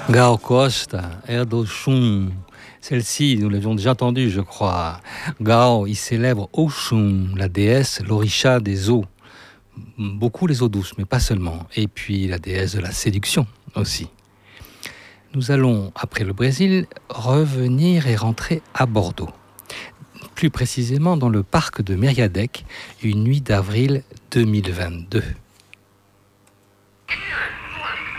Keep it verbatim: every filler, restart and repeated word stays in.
Gao Costa, Erdochun. Celle-ci, nous l'avions déjà entendue, je crois. Gao, il célèbre Oshun, la déesse, l'orisha des eaux. Beaucoup les eaux douces, mais pas seulement. Et puis la déesse de la séduction aussi. Nous allons, après le Brésil, revenir et rentrer à Bordeaux. Plus précisément dans le parc de Mériadec, une nuit d'avril deux mille vingt-deux.